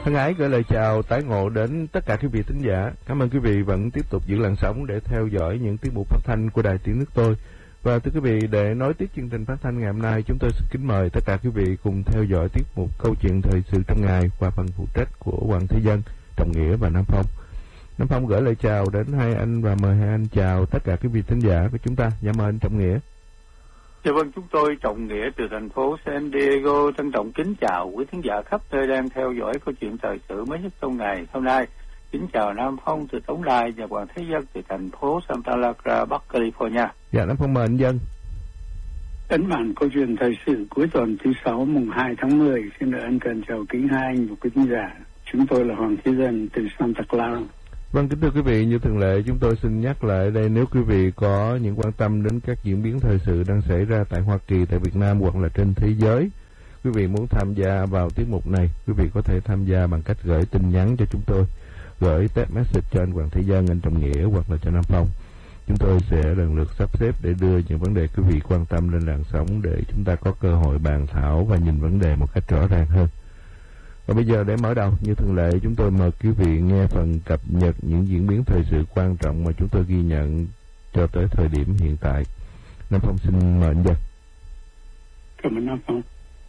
Thân ái gửi lời chào tái ngộ đến tất cả quý vị thính giả. Cảm ơn quý vị vẫn tiếp tục giữ làn sóng để theo dõi những tiết mục phát thanh của Đài Tiếng Nước Tôi. Và thưa quý vị, để nối tiếp chương trình phát thanh ngày hôm nay, chúng tôi xin kính mời tất cả quý vị cùng theo dõi tiết mục Câu chuyện thời sự trong ngày qua phần phụ trách của Hoàng Thế Dân, Trọng Nghĩa và Nam Phong. Nam Phong gửi lời chào đến hai anh và mời hai anh chào tất cả quý vị thính giả của chúng ta. Dạ mời anh Trọng Nghĩa. Dạ vâng, chúng tôi Trọng Nghĩa từ thành phố San Diego trân trọng kính chào quý thính giả khắp nơi đang theo dõi câu chuyện thời sự mới nhất trong ngày hôm nay. Kính chào Nam Phong từ Tổng Đài và Hoàng Thế Dân từ thành phố Santa Clara, Bắc California. Dạ Nam Phong mời anh Dân. Ấn bản câu chuyện thời sự cuối tuần thứ 6 mùng 2 tháng 10. Xin được ân cần chào kính hai anh và quý thính giả. Chúng tôi là Hoàng Thế Dân từ Santa Clara. Vâng, kính thưa quý vị, như thường lệ chúng tôi xin nhắc lại đây, nếu quý vị có những quan tâm đến các diễn biến thời sự đang xảy ra tại Hoa Kỳ, tại Việt Nam hoặc là trên thế giới, quý vị muốn tham gia vào tiết mục này, quý vị có thể tham gia bằng cách gửi tin nhắn cho chúng tôi, gửi text message cho anh Hoàng Thế Dân, anh Trọng Nghĩa hoặc là cho Nam Phong. Chúng tôi sẽ lần lượt sắp xếp để đưa những vấn đề quý vị quan tâm lên làn sóng để chúng ta có cơ hội bàn thảo và nhìn vấn đề một cách rõ ràng hơn. Và bây giờ để mở đầu, như thường lệ, chúng tôi mời quý vị nghe phần cập nhật những diễn biến thời sự quan trọng mà chúng tôi ghi nhận cho tới thời điểm hiện tại. Nam Phong xin mời anh Dân. Cảm ơn Nam Phong.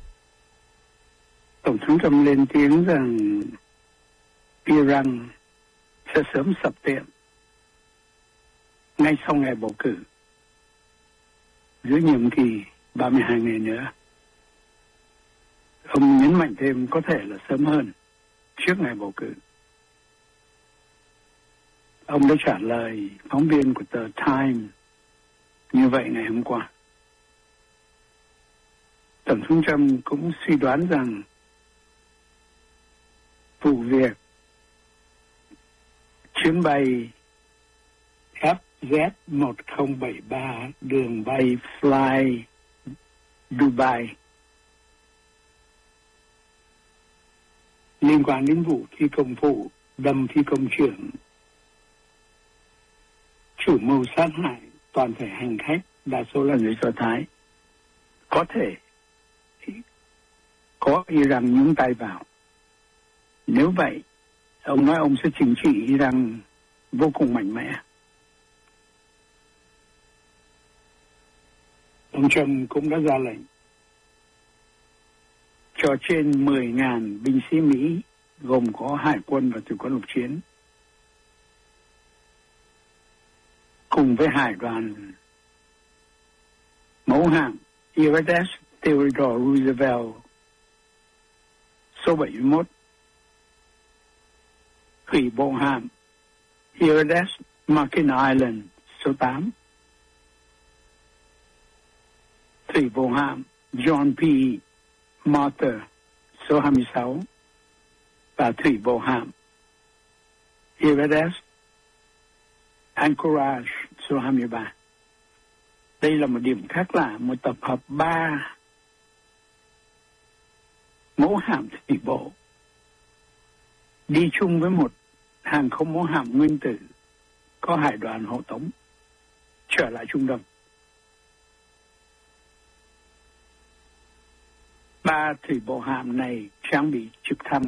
Tổng thống Trump lên tiếng rằng Iran sẽ sớm sập tiệm ngay sau ngày bầu cử, giữa nhiệm kỳ 32 ngày nữa. Ông nhấn mạnh thêm có thể là sớm hơn, trước ngày bầu cử. Ông đã trả lời phóng viên của tờ Time như vậy ngày hôm qua. Tổng thống Trump cũng suy đoán rằng vụ việc chuyến bay FZ1073 đường bay Fly Dubai liên quan đến vụ phi công phụ đâm phi công trưởng chủ mưu sát hại toàn thể hành khách, đa số là người Do Thái, có thể có Iran nhúng tay vào. Nếu vậy, ông nói ông sẽ trừng trị Iran vô cùng mạnh mẽ. Ông Trump cũng đã ra lệnh cho trên 10.000 binh sĩ Mỹ, gồm có hải quân và thủy quân lục chiến, cùng với hải đoàn mẫu hạm USS Theodore Roosevelt số 71, thủy bộ hạm USS Mackinac Island số 8, thủy bộ hạm John P. Martha số 26 và thủy bộ hạm USS Anchorage số 23. Đây là một điểm khác lạ, một tập hợp 3 mẫu hạm thủy bộ đi chung với một hàng không mẫu hạm nguyên tử có hải đoàn hộ tống trở lại Trung Đông. 3 thủy bộ hạm này trang bị trực thăng.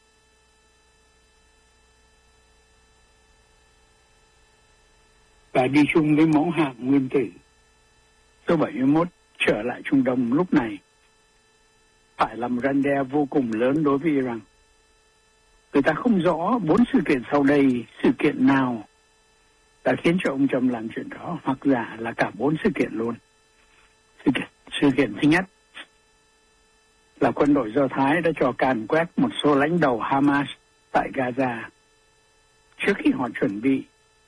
Và đi chung với mẫu hạm nguyên tử số 71 trở lại Trung Đông lúc này phải làm răn đe vô cùng lớn đối với Iran. Người ta không rõ 4 sự kiện sau đây, sự kiện nào đã khiến cho ông Trump làm chuyện đó, hoặc giả là cả 4 sự kiện luôn. Sự kiện thứ nhất là quân đội Do Thái đã cho càn quét một số lãnh đạo Hamas tại Gaza trước khi họ chuẩn bị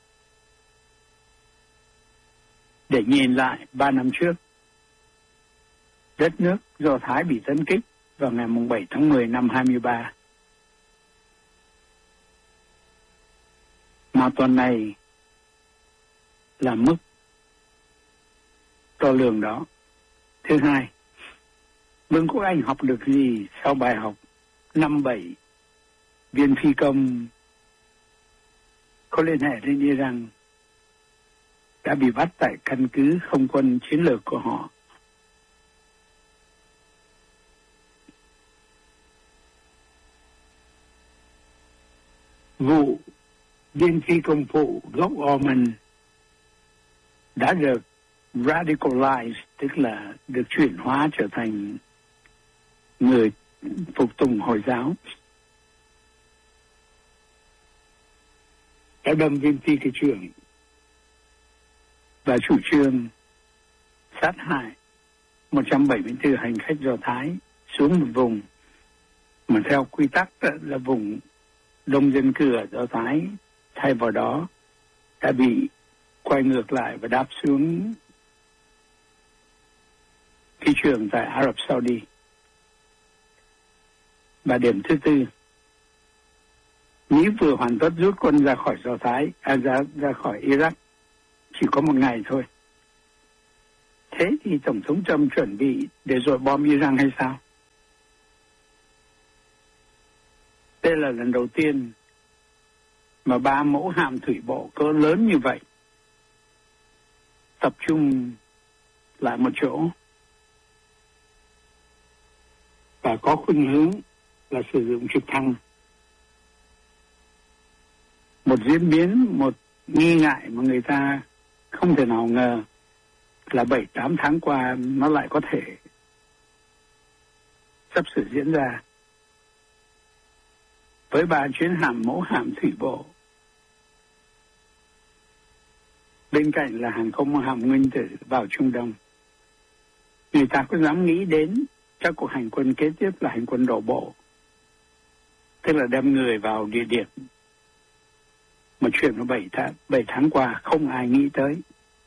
để nhìn lại 3 năm trước. Đất nước Do Thái bị tấn kích vào ngày 7 tháng 10 năm 23. Mà tuần này là mức đo lường đó. Thứ hai, Vương quốc Anh học được gì sau bài học 5-7 viên phi công có liên hệ đến Iran đã bị bắt tại căn cứ không quân chiến lược của họ. vụ viên phi công phụ gốc Orman đã được radicalized, tức là được chuyển hóa trở thành người phục tùng Hồi giáo, đã đâm viên phi kỳ trưởng và chủ trương sát hại 174 hành khách Do Thái xuống một vùng mà theo quy tắc là vùng đông dân cư ở Do Thái, thay vào đó đã bị quay ngược lại và đáp xuống phi trường tại Ả Rập Saudi. Và điểm thứ tư, Mỹ vừa hoàn tất rút quân ra khỏi Do Thái, ra khỏi Iraq chỉ có một ngày thôi. Thế thì Tổng thống Trump chuẩn bị để dội bom Iran hay sao? Đây là lần đầu tiên mà 3 mẫu hạm thủy bộ cỡ lớn như vậy tập trung lại một chỗ và có khuynh hướng là sử dụng trực thăng. Một diễn biến, một nghi ngại mà người ta không thể nào ngờ là 7-8 tháng qua nó lại có thể sắp sửa diễn ra. Với 3 chuyến mẫu hạm thủy bộ, bên cạnh là hàng không hạm nguyên tử vào Trung Đông, người ta có dám nghĩ đến các cuộc hành quân kế tiếp là hành quân đổ bộ, tức là đem người vào địa điểm một chuyện mà 7 tháng qua không ai nghĩ tới.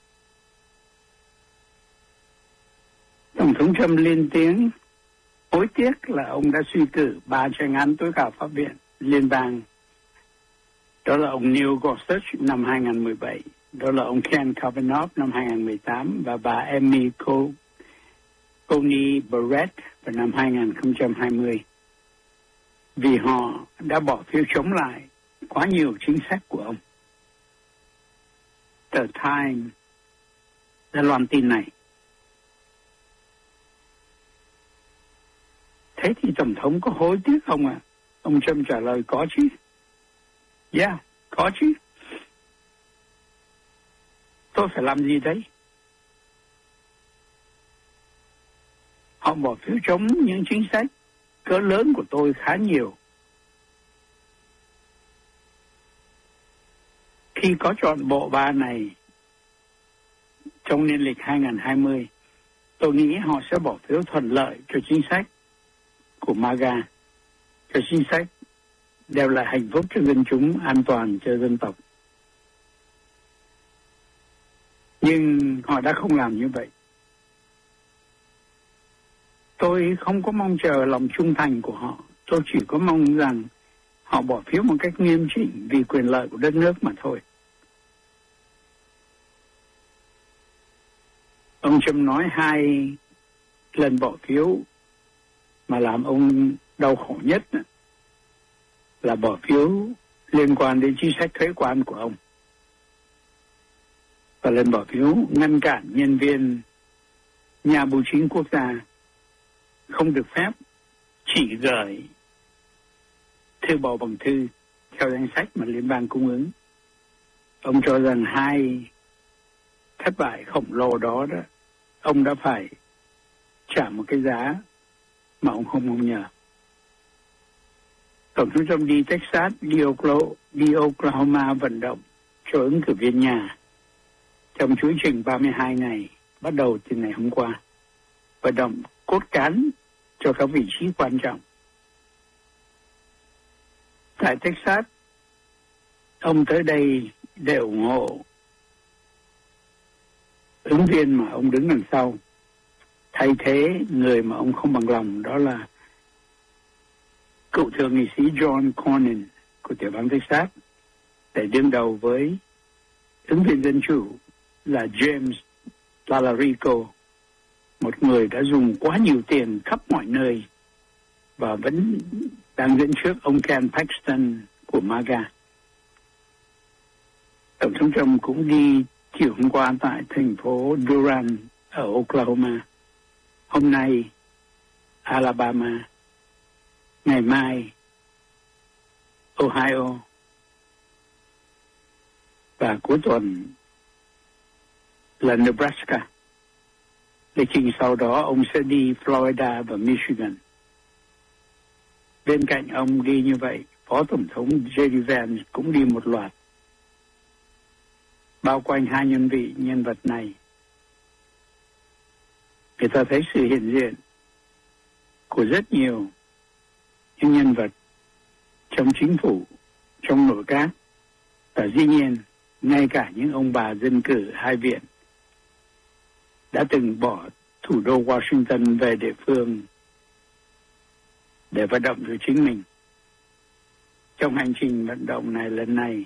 Tổng thống Trump lên tiếng hối tiếc là ông đã suy cử 3 tranh án tối cao pháp viện liên bang. Đó là ông Neil Gorsuch năm 2017, đó là ông Ken Kavanaugh năm 2018 và bà Amy Coney Barrett vào năm 2020. Vì họ đã bỏ phiếu chống lại quá nhiều chính sách của ông. The Times đã loan tin này. Thế thì Tổng thống có hối tiếc không ạ? Ông Trump trả lời có chứ. Yeah, có chứ. Tôi phải làm gì đấy? Họ bỏ phiếu chống những chính sách cỡ lớn của tôi khá nhiều. Khi có chọn bộ 3 này trong niên lịch 2020, tôi nghĩ họ sẽ bỏ phiếu thuận lợi cho chính sách của MAGA, cho chính sách đem lại hạnh phúc cho dân chúng, an toàn cho dân tộc. Nhưng họ đã không làm như vậy. Tôi không có mong chờ lòng trung thành của họ. Tôi chỉ có mong rằng họ bỏ phiếu một cách nghiêm chỉnh vì quyền lợi của đất nước mà thôi. Ông Trump nói 2 lần bỏ phiếu mà làm ông đau khổ nhất là bỏ phiếu liên quan đến chính sách thuế quan của ông, và lần bỏ phiếu ngăn cản nhân viên nhà bưu chính quốc gia không được phép chỉ gửi thư bầu bằng thư theo danh sách mà liên bang cung ứng. Ông cho rằng 2 thất bại khổng lồ đó ông đã phải trả một cái giá mà ông không mong nhờ. Tổng thống Trump đi Texas, đi Oklahoma vận động cho ứng cử viên nhà trong chuỗi trình 32 ngày, bắt đầu từ ngày hôm qua. Vận động cốt cán cho các vị trí quan trọng. Tại Texas, ông tới đây để ủng hộ ứng viên mà ông đứng đằng sau, thay thế người mà ông không bằng lòng, đó là cựu thượng nghị sĩ John Cornyn của tiểu bang Texas, để đương đầu với ứng viên dân chủ là James Talarico, một người đã dùng quá nhiều tiền khắp mọi nơi và vẫn đang dẫn trước ông Ken Paxton của MAGA. Tổng thống Trump cũng đi chiều hôm qua tại thành phố Durant ở Oklahoma, hôm nay Alabama, ngày mai Ohio, Và cuối tuần là Nebraska. Lịch trình sau đó ông sẽ đi Florida và Michigan. Bên cạnh ông đi như vậy, Phó Tổng thống J.D. Vance cũng đi một loạt. Bao quanh hai nhân vật này, người ta thấy sự hiện diện của rất nhiều những nhân vật trong chính phủ, trong nội các, và dĩ nhiên ngay cả những ông bà dân cử hai viện đã từng bỏ thủ đô Washington về địa phương để vận động cho chính mình. Trong hành trình vận động này lần này,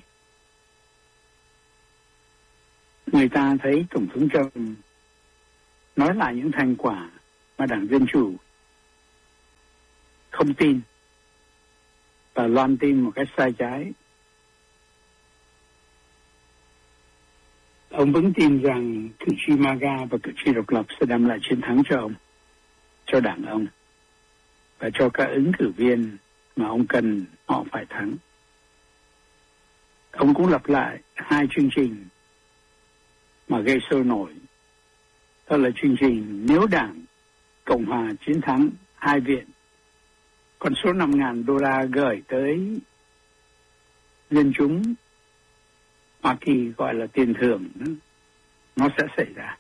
người ta thấy Tổng thống Trump nói lại những thành quả mà Đảng Dân Chủ không tin và loan tin một cách sai trái. Ông vững tin rằng cử tri MAGA và cử tri độc lập sẽ đem lại chiến thắng cho ông, cho đảng ông, và cho các ứng cử viên mà ông cần họ phải thắng. Ông cũng lặp lại hai chương trình mà gây sôi nổi. Đó là chương trình nếu Đảng Cộng Hòa chiến thắng hai viện, con số $5,000 gửi tới dân chúng Hoa Kỳ gọi là tiền thưởng, nó sẽ xảy ra.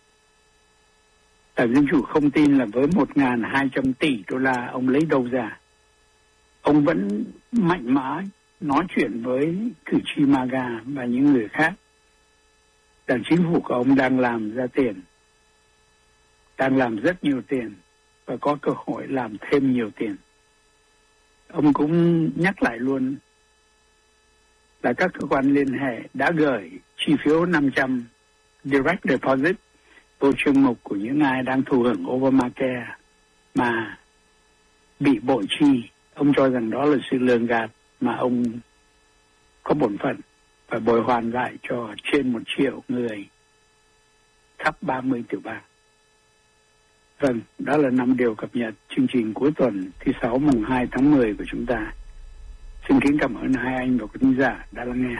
Đảng Dân Chủ không tin là với $1.200 tỷ ông lấy đâu ra. Ông vẫn mạnh mẽ nói chuyện với cử tri MAGA và những người khác. Đảng chính phủ của ông đang làm ra tiền, đang làm rất nhiều tiền và có cơ hội làm thêm nhiều tiền. Ông cũng nhắc lại luôn là các cơ quan liên hệ đã gửi chi phiếu 500 direct deposit vô chương mục của những ai đang thụ hưởng Obamacare mà bị bội chi. Ông cho rằng đó là sự lường gạt mà ông có bổn phận phải bồi hoàn lại cho trên 1 triệu người khắp 30 tiểu bang. Vâng, đó là 5 điều cập nhật chương trình cuối tuần thứ 6 mùng 2 tháng 10 của chúng ta. Xin kính cảm ơn hai anh và quý khán giả đã lắng nghe.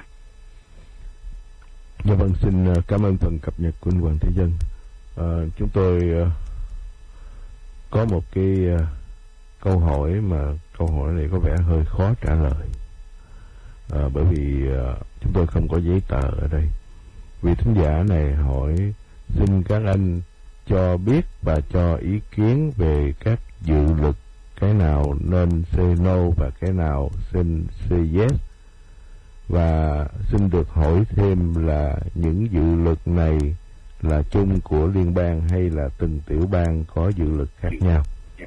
Dạ vâng, xin cảm ơn phần cập nhật của anh Hoàng Thế Dân. Chúng tôi có một cái câu hỏi mà câu hỏi này có vẻ hơi khó trả lời, bởi vì chúng tôi không có giấy tờ ở đây. Vị thính giả này hỏi xin các anh cho biết và cho ý kiến về các dự luật, cái nào nên say no và cái nào xin say yes, và xin được hỏi thêm là những dự luật này là chung của liên bang hay là từng tiểu bang có dự luật khác nhau.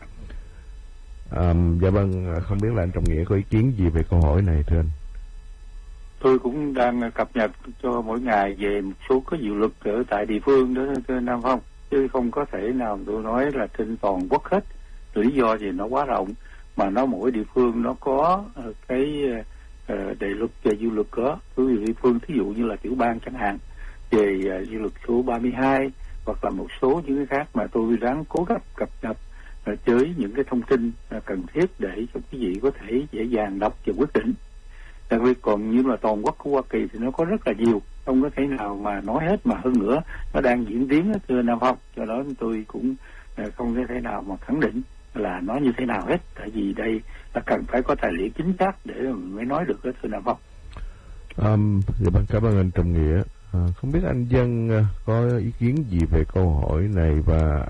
Dạ vâng, không biết là anh Trọng Nghĩa có ý kiến gì về câu hỏi này thưa anh? Tôi cũng đang cập nhật cho mỗi ngày về một số cái dự luật ở tại địa phương đó thưa Nam Phong, chứ không có thể nào tôi nói là trên toàn quốc hết. Lý do gì nó quá rộng, mà nó mỗi địa phương nó có cái đề luật về dự luật có địa phương, thí dụ như là tiểu bang chẳng hạn, về dự luật số 32 hoặc là một số những cái khác mà tôi đang cố gắng cập nhật với những cái thông tin cần thiết để cho quý vị có thể dễ dàng đọc và quyết định. Đặc biệt còn như là toàn quốc của Hoa Kỳ thì nó có rất là nhiều, không có thể nào mà nói hết, mà hơn nữa nó đang diễn tiến thưa Nam Phong, cho đó tôi cũng không có thể nào mà khẳng định là nó như thế nào hết, tại vì đây là cần phải có tài liệu chính xác để mình mới nói được thưa Nam Phong. Dạ vâng, cảm ơn anh Trọng Nghĩa. Không biết anh Dân có ý kiến gì về câu hỏi này, và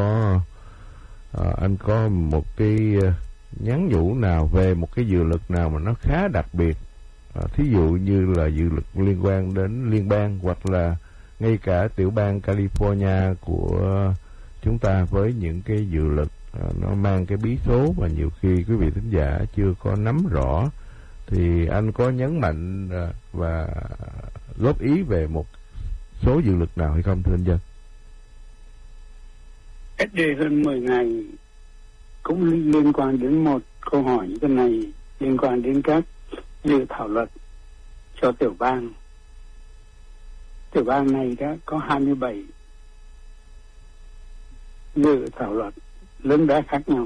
anh có một cái nhắn nhủ nào về một cái dự luật nào mà nó khá đặc biệt, thí dụ như là dự luật liên quan đến liên bang hoặc là ngay cả tiểu bang California của chúng ta, với những cái dự luật nó mang cái bí số mà nhiều khi quý vị thính giả chưa có nắm rõ, thì anh có nhấn mạnh và góp ý về một số dự luật nào hay không thưa anh Dân? Cách đây hơn 10 ngày cũng liên quan đến một câu hỏi như thế này, liên quan đến các dự thảo luật cho tiểu bang. Tiểu bang này đã có 27 dự thảo luật lớn bé khác nhau.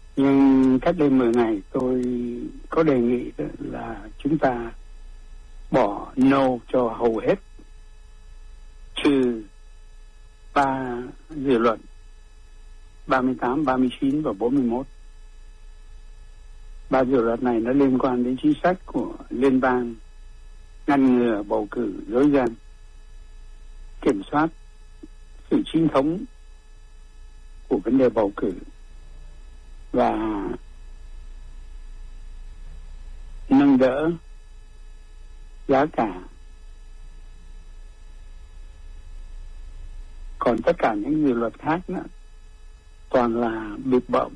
Nhưng cách đây 10 ngày tôi có đề nghị là chúng ta bỏ no cho hầu hết, trừ 3 dự luật 38, 39 và 41. 3 dự luật này nó liên quan đến chính sách của liên bang, ngăn ngừa bầu cử dối gian, kiểm soát sự chính thống của vấn đề bầu cử và nâng đỡ giá cả. Còn tất cả những dự luật khác nữa toàn là bịp bợm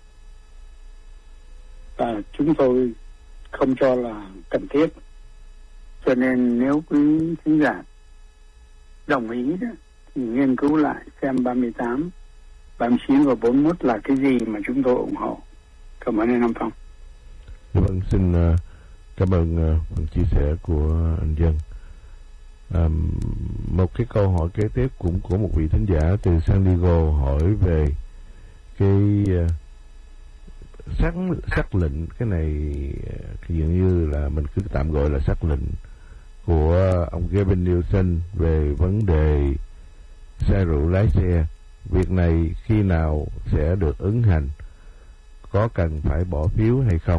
và chúng tôi không cho là cần thiết. Cho nên nếu quý khán giả đồng ý đó thì nghiên cứu lại xem 38, 39 và 41 là cái gì mà chúng tôi ủng hộ. Cảm ơn anh Nam Phong. Vâng, xin cảm ơn phần chia sẻ của anh Dân. Một cái câu hỏi kế tiếp cũng của một vị thính giả từ San Diego hỏi về cái sắc lệnh, cái này dường như là mình cứ tạm gọi là sắc lệnh của ông Gavin Newsom về vấn đề say rượu lái xe. Việc này khi nào sẽ được ứng hành? Có cần phải bỏ phiếu hay không?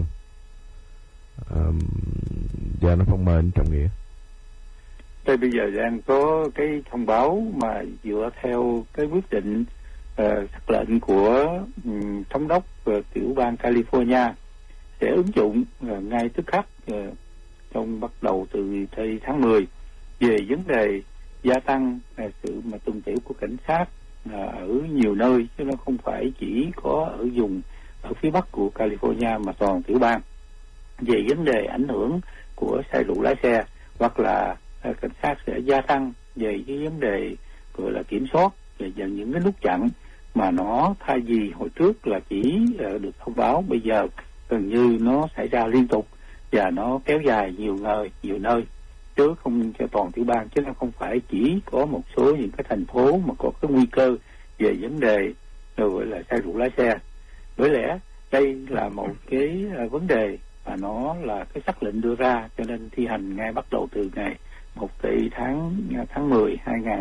Dạ, nó Phong mời anh Trọng Nghĩa. Đây bây giờ đang có cái thông báo mà dựa theo cái quyết định sắc lệnh của thống đốc tiểu bang California sẽ ứng dụng ngay tức khắc trong bắt đầu từ tháng 10 về vấn đề gia tăng sự mà tuân thủ của cảnh sát ở nhiều nơi, chứ nó không phải chỉ có ở vùng ở phía bắc của California mà toàn tiểu bang, về vấn đề ảnh hưởng của say rượu lái xe, hoặc là cảnh sát sẽ gia tăng về cái vấn đề gọi là kiểm soát về những cái nút chặn mà nó thay vì hồi trước là chỉ được thông báo, bây giờ gần như nó xảy ra liên tục và nó kéo dài nhiều nơi chứ không cho toàn tiểu bang, chứ nó không phải chỉ có một số những cái thành phố mà có cái nguy cơ về vấn đề gọi là say rượu lái xe. Bởi lẽ đây là một cái vấn đề và nó là cái sắc lệnh đưa ra, cho nên thi hành ngay bắt đầu từ ngày 1 tháng 10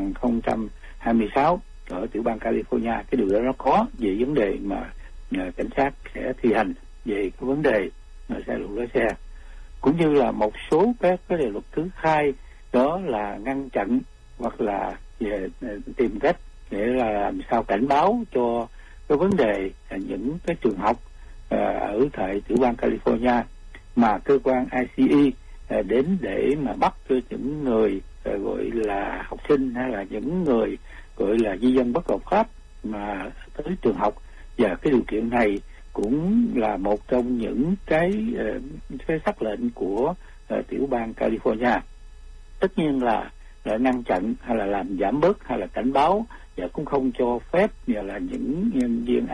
2026 ở tiểu bang California. Cái điều đó nó có về vấn đề mà cảnh sát sẽ thi hành về cái vấn đề say rượu lái xe, cũng như là một số các cái điều luật thứ hai, đó là ngăn chặn hoặc là về tìm cách để là làm sao cảnh báo cho cái vấn đề những cái trường học ở tại tiểu bang California mà cơ quan ICE đến để mà bắt cho những người gọi là học sinh hay là những người gọi là di dân bất hợp pháp mà tới trường học. Và cái điều kiện này cũng là một trong những cái sắc lệnh của tiểu bang California. Tất nhiên là ngăn chặn hay là làm giảm bớt hay là cảnh báo, và cũng không cho phép là những nhân viên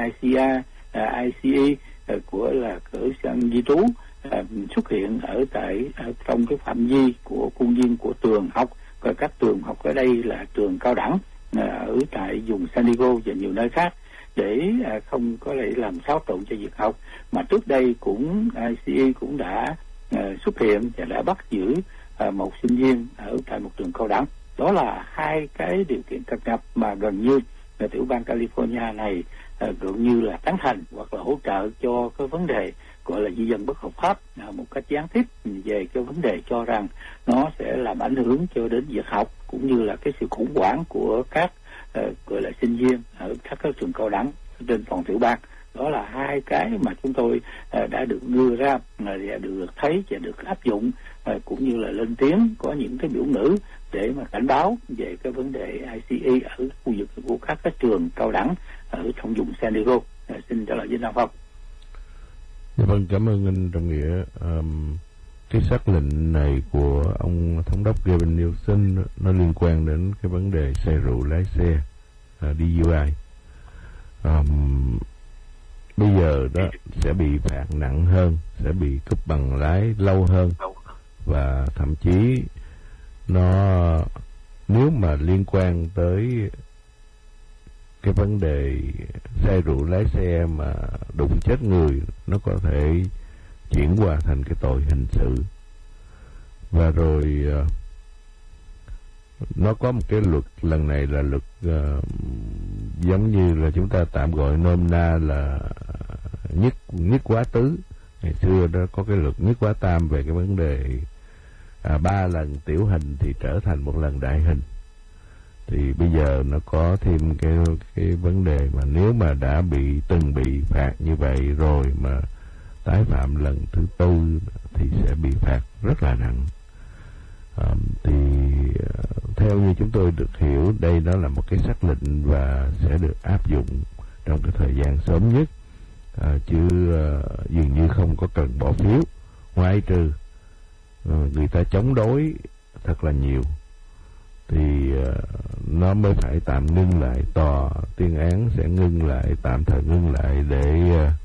ICE của là cửa sân di trú xuất hiện ở trong cái phạm vi của khuôn viên của trường học, và các trường học ở đây là trường cao đẳng ở tại vùng San Diego và nhiều nơi khác, để không có thể làm xáo trộn cho việc học. Mà trước đây cũng ICE cũng đã xuất hiện và đã bắt giữ một sinh viên ở tại một trường cao đẳng. Đó là hai cái điều kiện cập nhật mà gần như là tiểu bang California này gần như là tán thành hoặc là hỗ trợ cho cái vấn đề gọi là di dân bất hợp pháp một cách gián tiếp, về cái vấn đề cho rằng nó sẽ làm ảnh hưởng cho đến việc học, cũng như là cái sự khủng hoảng của các gọi là sinh viên ở các trường cao đẳng trên toàn tiểu bang. Đó là hai cái mà chúng tôi đã được đưa ra, được thấy và được áp dụng, cũng như là lên tiếng có những cái biểu ngữ để mà cảnh báo về cái vấn đề ICE ở khu vực của các cái trường cao đẳng ở trong vùng San Diego. Xin trả lời với Nam Phong. Vâng, cảm ơn anh Trọng Nghĩa. Cái sắc lệnh này của ông thống đốc Gavin Newsom nó liên quan đến cái vấn đề say rượu lái xe, DUI. Bây giờ đó sẽ bị phạt nặng hơn, sẽ bị cúp bằng lái lâu hơn, và thậm chí nó nếu mà liên quan tới cái vấn đề say rượu lái xe mà đụng chết người, nó có thể chuyển qua thành cái tội hình sự. Và rồi nó có một cái luật, lần này là luật giống như là chúng ta tạm gọi nôm na là nhất quá tứ. Ngày xưa đó có cái luật nhất quá tam về cái vấn đề 3 lần tiểu hình thì trở thành 1 lần đại hình. Thì bây giờ nó có thêm cái vấn đề mà nếu mà đã từng bị phạt như vậy rồi mà tái phạm lần thứ 4 thì sẽ bị phạt rất là nặng. Thì theo như chúng tôi được hiểu, đây đó là một cái sắc lệnh và sẽ được áp dụng trong cái thời gian sớm nhất, chứ dường như không có cần bỏ phiếu, ngoại trừ người ta chống đối thật là nhiều thì nó mới phải tạm ngưng lại, tòa tuyên án sẽ tạm thời ngưng lại để